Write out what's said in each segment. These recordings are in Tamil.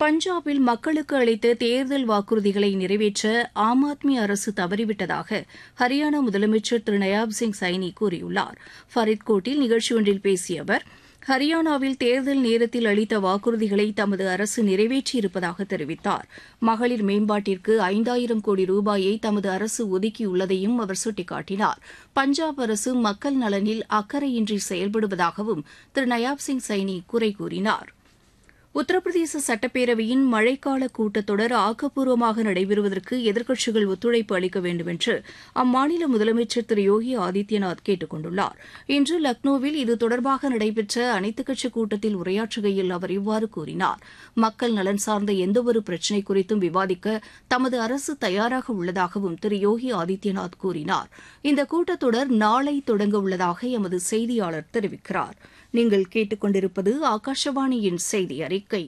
பஞ்சாபில் மக்களுக்கு அளித்த தேர்தல் வாக்குறுதிகளை நிறைவேற்ற ஆம் ஆத்மி அரசு தவறிவிட்டதாக ஹரியானா முதலமைச்சர் திரு நயாப் சிங் சைனி கூறியுள்ளார். ஃபரித்கோட்டில் நிகழ்ச்சி ஒன்றில் பேசிய அவர், ஹரியானாவில் தேர்தல் நேரத்தில் அளித்த வாக்குறுதிகளை தமது அரசு நிறைவேற்றியிருப்பதாக தெரிவித்தார். மகளிர் மேம்பாட்டிற்கு 5000 கோடி ரூபாயை தமது அரசு ஒதுக்கியுள்ளதையும் அவர் சுட்டிக்காட்டினார். பஞ்சாப் அரசு மக்கள் நலனில் அக்கறையின்றி செயல்படுவதாகவும் திரு நயாப் சிங் சைனி குறை கூறினார். உத்தரப்பிரதேச சட்டப்பேரவையின் மழைக்கால கூட்டத்தொடர் ஆக்கப்பூர்வமாக நடைபெறுவதற்கு எதிர்க்கட்சிகள் ஒத்துழைப்பு அளிக்க வேண்டும் என்று அம்மாநில முதலமைச்சர் திரு யோகி ஆதித்யநாத் கேட்டுக் கொண்டுள்ளார். இன்று லக்னோவில் இது தொடர்பாக நடைபெற்ற அனைத்துக் கட்சிக் கூட்டத்தில் உரையாற்றுகையில் அவர் இவ்வாறு கூறினார். மக்கள் நலன் சார்ந்த எந்தவொரு பிரச்சினை குறித்தும் விவாதிக்க தமது அரசு தயாராக உள்ளதாகவும் திரு யோகி ஆதித்யநாத் கூறினார். இந்த கூட்டத்தொடர் நாளை தொடங்க உள்ளதாக எமது செய்தியாளர் தெரிவிக்கிறார். நீங்கள் கேட்டுக்கொண்டிருப்பது ஆகாஷவாணியின் செய்தி அறிக்கை.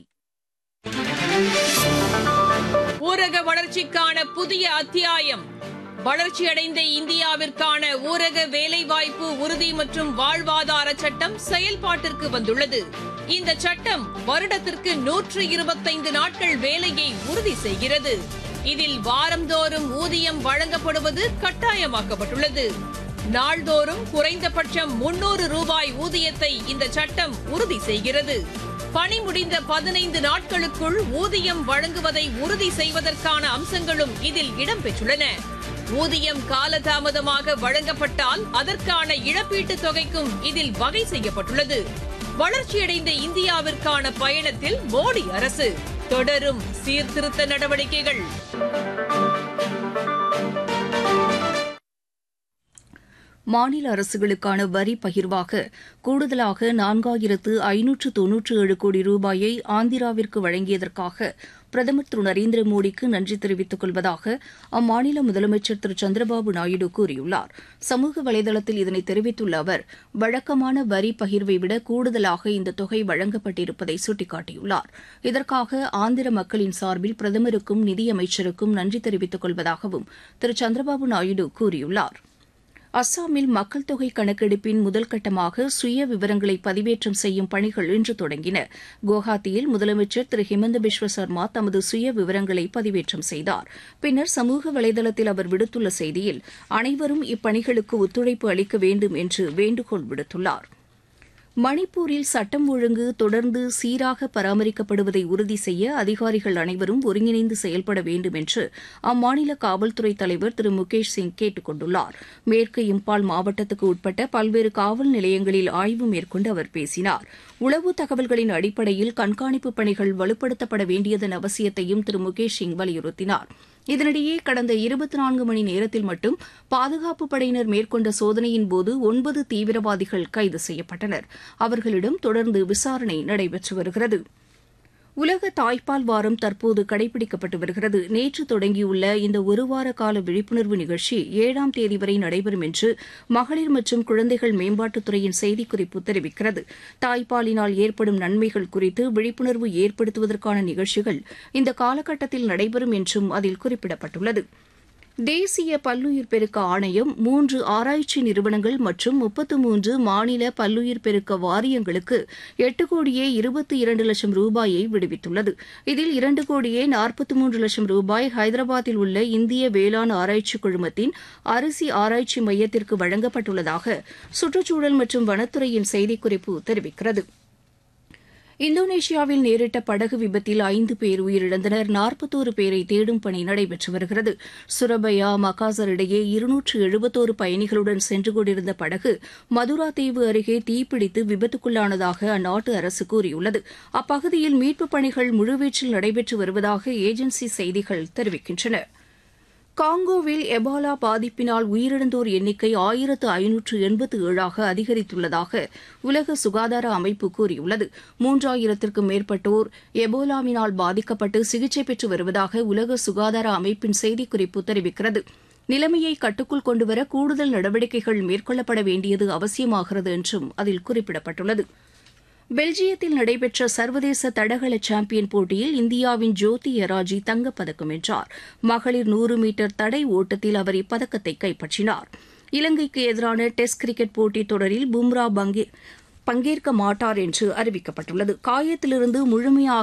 ஊரக வளர்ச்சிக்கான புதிய அத்தியாயம். வளர்ச்சியடைந்த இந்தியாவிற்கான ஊரக வேலைவாய்ப்பு உறுதி மற்றும் வாழ்வாதார சட்டம் செயல்பாட்டிற்கு வந்துள்ளது. இந்த சட்டம் வருடத்திற்கு 125 நாட்கள் வேலையை உறுதி செய்கிறது. இதில் வாரந்தோறும் ஊதியம் வழங்கப்படுவது கட்டாயமாக்கப்பட்டுள்ளது. நாள்தோறும் குறைந்தபட்சம் 300 ரூபாய் ஊதியத்தை இந்த சட்டம் உறுதி செய்கிறது. பணி முடிந்த 15 நாட்களுக்குள் ஊதியம் வழங்குவதை உறுதி செய்வதற்கான அம்சங்களும் இதில் இடம்பெற்றுள்ளன. ஊதியம் காலதாமதமாக வழங்கப்பட்டால் அதற்கான இழப்பீட்டுத் தொகைக்கும் இதில் வகை செய்யப்பட்டுள்ளது. வளர்ச்சியடைந்த இந்தியாவிற்கான பயணத்தில் மோடி அரசு தொடரும் சீர்திருத்த நடவடிக்கைகள். மாநில அரசுகளுக்கான வரி பகிர்வாக கூடுதலாக 4597 கோடி ரூபாயை ஆந்திராவிற்கு வழங்கியதற்காக பிரதமர் திரு நரேந்திர மோடிக்கு நன்றி தெரிவித்துக் கொள்வதாக அம்மாநில முதலமைச்சர் திரு சந்திரபாபு நாயுடு கூறியுள்ளார். சமூக வலைதளத்தில் இதனை தெரிவித்துள்ள அவர், வழக்கமான வரி பகிர்வை விட கூடுதலாக இந்த தொகை வழங்கப்பட்டிருப்பதை சுட்டிக்காட்டியுள்ளார். இதற்காக ஆந்திர மக்களின் சார்பில் பிரதமருக்கும் நிதியமைச்சருக்கும் நன்றி தெரிவித்துக் கொள்வதாகவும் திரு சந்திரபாபு நாயுடு கூறியுள்ளார். அஸ்ஸாமில் மக்கள் தொகை கணக்கெடுப்பின் முதல் கட்டமாக சுய விவரங்களை பதிவேற்றம் செய்யும் பணிகள் இன்று தொடங்கின. குவஹாத்தியில் முதலமைச்சர் திரு ஹிமந்த பிஸ்வ சர்மா தமது சுய விவரங்களை பதிவேற்றம் செய்தார். பின்னர் சமூக வலைதளத்தில் அவர் விடுத்துள்ள செய்தியில், அனைவரும் இப்பணிகளுக்கு ஒத்துழைப்பு அளிக்க வேண்டும் என்று வேண்டுகோள் விடுத்துள்ளார். மணிப்பூரில் சட்டம் ஒழுங்கு தொடர்ந்து சீராக பராமரிக்கப்படுவதை உறுதி செய்ய அதிகாரிகள் அனைவரும் ஒருங்கிணைந்து செயல்பட வேண்டும் என்று அம்மாநில காவல்துறை தலைவர் திரு முகேஷ் சிங் கேட்டுக் கொண்டுள்ளார். மேற்கு இம்பால் மாவட்டத்துக்கு உட்பட்ட பல்வேறு காவல் நிலையங்களில் ஆய்வு மேற்கொண்டு அவர் பேசினார். உளவு தகவல்களின் அடிப்படையில் கண்காணிப்பு பணிகள் வலுப்படுத்தப்பட வேண்டியதன் அவசியத்தையும் திரு முகேஷ் சிங் வலியுறுத்தினார். இதனிடையே கடந்த 24 மணி நேரத்தில் மட்டும் பாதுகாப்புப் படையினர் மேற்கொண்ட சோதனையின்போது 9 தீவிரவாதிகள் கைது செய்யப்பட்டனர். அவர்களிடம் தொடர்ந்து விசாரணை நடைபெற்று வருகிறது. உலக தாய்ப்பால் வாரம் தற்போது கடைபிடிக்கப்பட்டு வருகிறது. நேற்று தொடங்கியுள்ள இந்த ஒருவார கால விழிப்புணர்வு நிகழ்ச்சி 7ஆம் தேதி வரை நடைபெறும் என்று மகளிர் மற்றும் குழந்தைகள் மேம்பாட்டுத்துறையின் செய்திக்குறிப்பு தெரிவிக்கிறது. தாய்ப்பாலினால் ஏற்படும் நன்மைகள் குறித்து விழிப்புணர்வு ஏற்படுத்துவதற்கான நிகழ்ச்சிகள் இந்த காலகட்டத்தில் நடைபெறும் என்றும் அதில் குறிப்பிடப்பட்டுள்ளது. தேசிய பல்லுயிர் பெருக்க ஆணையம் 3 ஆராய்ச்சி நிறுவனங்கள் மற்றும் 33 மாநில பல்லுயிர் பெருக்க வாரியங்களுக்கு 8 கோடியே 22 லட்சம் ரூபாயை விடுவித்துள்ளது. இதில் 2 கோடியே 43 லட்சம் ரூபாய் ஹைதராபாத்தில் உள்ள இந்திய வேளாண் ஆராய்ச்சி குழுமத்தின் அரிசி ஆராய்ச்சி மையத்திற்கு வழங்கப்பட்டுள்ளதாக சுற்றுச்சூழல் மற்றும் வனத்துறையின் செய்திக்குறிப்பு தெரிவிக்கிறது. இந்தோனேஷியாவில் நேரிட்ட படகு விபத்தில் 5 பேர் உயிரிழந்தனர். 41 பேரை தேடும் பணி நடைபெற்று வருகிறது. சுரபயா மகாசர் இடையே 271 பயணிகளுடன் சென்று கொண்டிருந்த படகு மதுரா தீவு அருகே தீப்பிடித்து விபத்துக்குள்ளானதாக அந்நாட்டு அரசு கூறியுள்ளது. அப்பகுதியில் மீட்புப் பணிகள் முழுவீச்சில் நடைபெற்று வருவதாக ஏஜென்சி செய்திகள் தெரிவிக்கின்றன. காங்கோவில் எபாலா பாதிப்பினால் உயிரிழந்தோர் எண்ணிக்கை 1587ஆக அதிகரித்துள்ளதாக உலக சுகாதார அமைப்பு கூறியுள்ளது. 3000த்திற்கும் மேற்பட்டோர் எபோலாவினால் பாதிக்கப்பட்டு சிகிச்சை பெற்று வருவதாக உலக சுகாதார அமைப்பின் செய்திக்குறிப்பு தெரிவிக்கிறது. நிலைமையை கட்டுக்குள் கொண்டுவர கூடுதல் நடவடிக்கைகள் மேற்கொள்ளப்பட வேண்டியது அவசியமாகிறது என்றும் அதில் குறிப்பிடப்பட்டுள்ளது. பெல்ஜியத்தில் நடைபெற்ற சர்வதேச தடகள சாம்பியன் போட்டியில் இந்தியாவின் ஜோதி எராஜி தங்கப்பதக்கம் வென்றார். மகளிர் 100 மீட்டர் தடை ஓட்டத்தில் அவர் இப்பதக்கத்தை கைப்பற்றினார். இலங்கைக்கு எதிரான டெஸ்ட் கிரிக்கெட் போட்டித் தொடரில் பும்ரா பங்கேற்க மாட்டார் என்று அறிவிக்கப்பட்டுள்ளது. காயத்திலிருந்து முழுமையாக